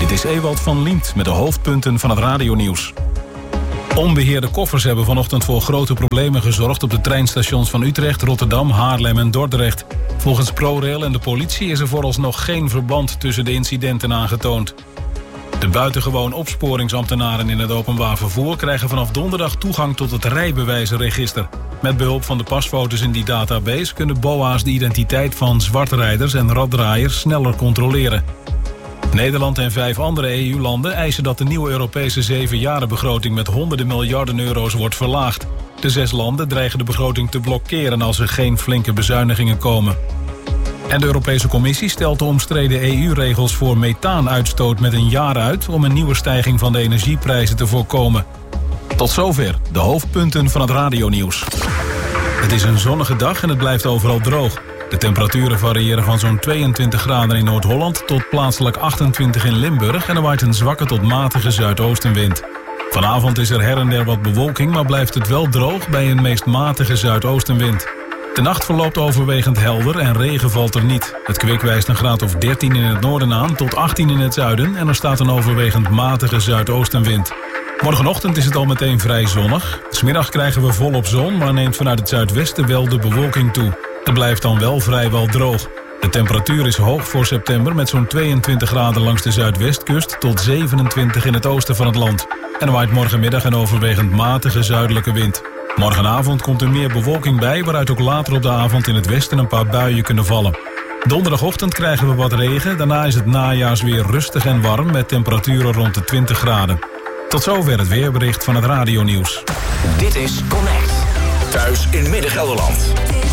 Dit is Ewald van Liemt met de hoofdpunten van het radionieuws. Onbeheerde koffers hebben vanochtend voor grote problemen gezorgd op de treinstations van Utrecht, Rotterdam, Haarlem en Dordrecht. Volgens ProRail en de politie is er vooralsnog geen verband tussen de incidenten aangetoond. De buitengewoon opsporingsambtenaren in het openbaar vervoer krijgen vanaf donderdag toegang tot het rijbewijzenregister. Met behulp van de pasfoto's in die database kunnen BOA's de identiteit van zwartrijders en raddraaiers sneller controleren. Nederland en 5 andere EU-landen eisen dat de nieuwe Europese 7-jarenbegroting met honderden miljarden euro's wordt verlaagd. De 6 landen dreigen de begroting te blokkeren als er geen flinke bezuinigingen komen. En de Europese Commissie stelt de omstreden EU-regels voor methaanuitstoot met een jaar uit om een nieuwe stijging van de energieprijzen te voorkomen. Tot zover de hoofdpunten van het radionieuws. Het is een zonnige dag en het blijft overal droog. De temperaturen variëren van zo'n 22 graden in Noord-Holland tot plaatselijk 28 in Limburg en er waait een zwakke tot matige zuidoostenwind. Vanavond is er her en der wat bewolking, maar blijft het wel droog bij een meest matige zuidoostenwind. De nacht verloopt overwegend helder en regen valt er niet. Het kwik wijst een graad of 13 in het noorden aan tot 18 in het zuiden en er staat een overwegend matige zuidoostenwind. Morgenochtend is het al meteen vrij zonnig. 's Middag krijgen we volop zon, maar neemt vanuit het zuidwesten wel de bewolking toe. Het blijft dan wel vrijwel droog. De temperatuur is hoog voor september met zo'n 22 graden langs de zuidwestkust tot 27 in het oosten van het land. En er waait morgenmiddag een overwegend matige zuidelijke wind. Morgenavond komt er meer bewolking bij, waaruit ook later op de avond in het westen een paar buien kunnen vallen. Donderdagochtend krijgen we wat regen, daarna is het najaars weer rustig en warm met temperaturen rond de 20 graden. Tot zover het weerbericht van het radionieuws. Dit is Connect. Thuis in Midden-Gelderland.